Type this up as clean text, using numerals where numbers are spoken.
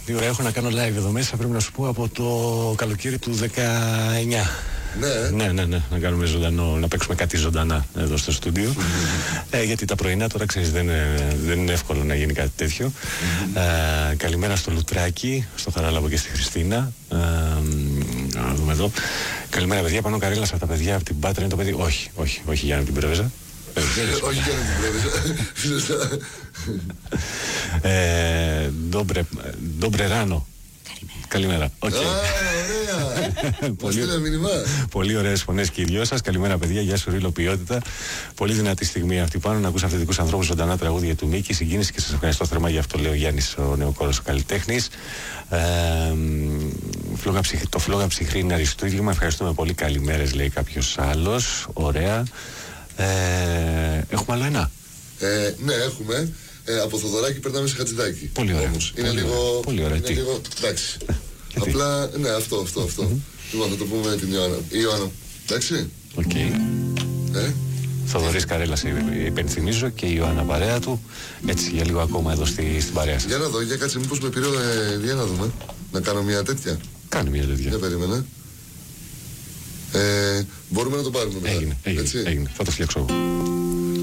Τι ωραία, έχω να κάνω live εδώ μέσα, πρέπει να σου πω, από το καλοκαίρι του 19. Ναι. Να κάνουμε ζωντανό, να παίξουμε κάτι ζωντανά εδώ στο στούντιο. Γιατί τα πρωινά τώρα, ξέρεις, δεν είναι εύκολο να γίνει κάτι τέτοιο. Καλημέρα στο Λουτράκι, στο Χαράλαμπο και στη Χριστίνα. Να δούμε εδώ. Καλημέρα, παιδιά. Πάνω Καρέλας από τα παιδιά από την Πάτρα είναι το παιδί. Όχι, Γιάννη την Πρέβεζα. Όχι, Γιάννη την Πρέβεζα. Ντόμπρε Ράνο. Καλημέρα. Ωραία. Πολύ ωραίες φωνές και οι δυο σας. Καλημέρα, παιδιά. Γεια σου, Ρίλο, ποιότητα. Πολύ δυνατή στιγμή αυτή πάνω να ακούς αυθεντικούς ανθρώπους, ζωντανά τραγούδια του Μίκη. Συγκίνηση και σας ευχαριστώ θερμά για αυτό, λέει ο Γιάννης, ο νεοκόρος ο καλλιτέχνης. Το φλόγα ψυχρή είναι αριστούργημα. Ευχαριστούμε πολύ. Καλημέρες, λέει κάποιος άλλος. Ωραία. Έχουμε άλλο ένα. Ναι, έχουμε. Από Θοδωράκι περνάμε σε Χατζηδάκι. Πολύ ωραία. Είναι λίγο. Πολύ ωραία. Είναι λίγο. Εντάξει. Απλά, ναι, αυτό. Λοιπόν, θα το πούμε την Ιωάννα. Εντάξει. Οκ. Θοδωρής Καρέλας, υπενθυμίζω, και η Ιωάννα παρέα του. Έτσι, για λίγο ακόμα εδώ στην παρέα σας. Για να δω, για κάτσε, μήπως με πήρε. Για να δούμε. Να κάνω μια τέτοια. Κάνε μια τέτοια. Δεν περίμενε. Μπορούμε να το πάρουμε μετά. Έγινε. Θα το φτιάξω εγώ.